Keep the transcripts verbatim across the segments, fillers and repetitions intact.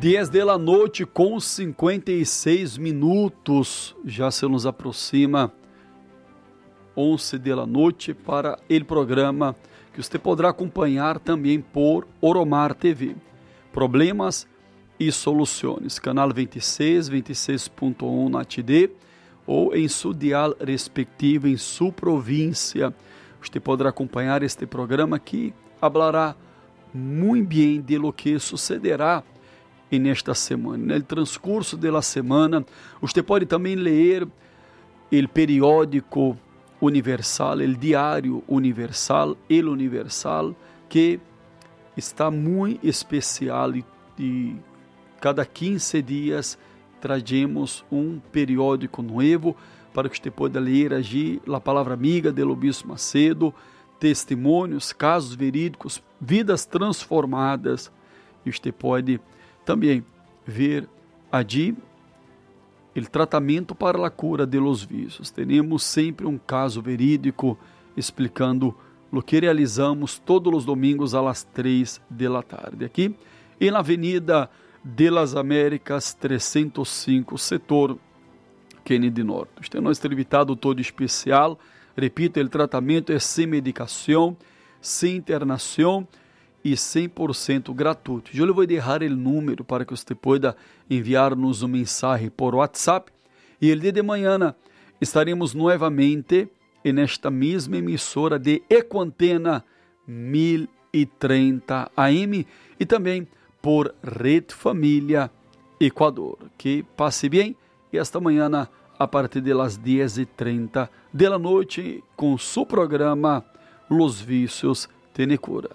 diez da noite com cinquenta e seis minutos, já se nos aproxima onze da noite para o programa que você poderá acompanhar também por Oromar T V. Problemas e soluções, canal vinte e seis, vinte e seis ponto um na H D ou em seu dial respectivo em sua província. Você poderá acompanhar este programa que falará muito bem de lo que sucederá nesta semana. No transcurso da semana, você pode também ler o periódico Universal, o diário Universal, El Universal, que está muito especial e, e cada quinze dias trazemos um periódico novo para que você possa ler allí a palavra amiga do Obispo Macedo, testemunhos, casos verídicos, vidas transformadas. E você pode também ver allí o tratamento para a cura de los vícios. Temos sempre um caso verídico explicando o que realizamos todos os domingos às três da tarde. Aqui, e na Avenida de las Américas trezentos e cinco, setor Kennedy Norte. Este é nosso invitado todo especial. Repito, o tratamento é sem medicação, sem internação e cem por cento gratuito. Eu lhe vou deixar o número para que você possa enviar-nos uma mensagem por WhatsApp. E el dia de manhã estaremos novamente nesta mesma emissora de Ecoantena mil e trinta A M e também por Rede Família Equador. Que passe bem e esta manhã a partir das dez e trinta da noite com seu programa Los Vícios Tienen Cura.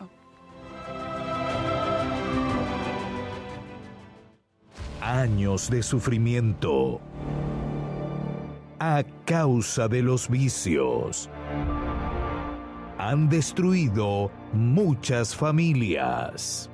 Años de sufrimiento a causa de los vicios han destruido muchas familias.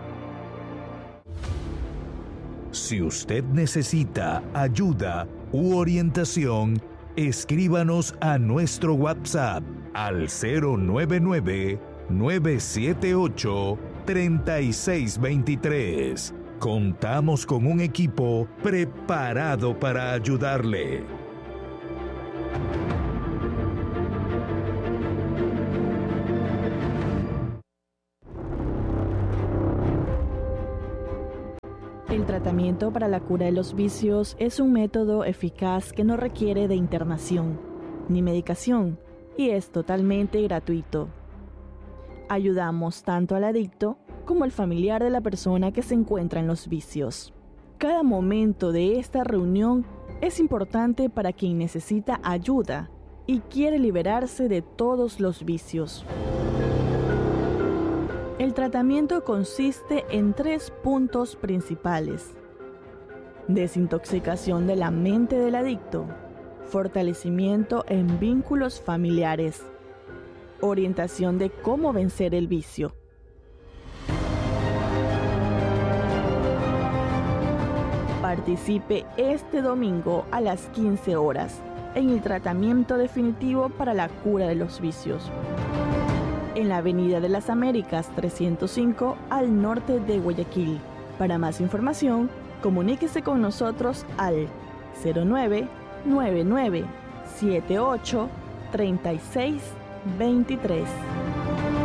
Si usted necesita ayuda u orientación, escríbanos a nuestro WhatsApp al cero nueve nueve, nueve siete ocho, tres seis dos tres. Contamos con un equipo preparado para ayudarle. El tratamiento para la cura de los vicios es un método eficaz que no requiere de internación ni medicación y es totalmente gratuito. Ayudamos tanto al adicto como al familiar de la persona que se encuentra en los vicios. Cada momento de esta reunión es importante para quien necesita ayuda y quiere liberarse de todos los vicios. El tratamiento consiste en tres puntos principales: desintoxicación de la mente del adicto, fortalecimiento en vínculos familiares, orientación de cómo vencer el vicio. Participe este domingo a las quince horas en el tratamiento definitivo para la cura de los vicios. En la Avenida de las Américas trescientos cinco al norte de Guayaquil. Para más información, comuníquese con nosotros al cero nueve, nueve nueve, siete ocho, tres seis dos tres.